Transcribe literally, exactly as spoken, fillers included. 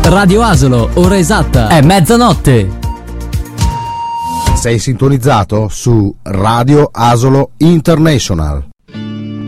Radio Asolo, ora esatta è mezzanotte. Sei sintonizzato su Radio Asolo International.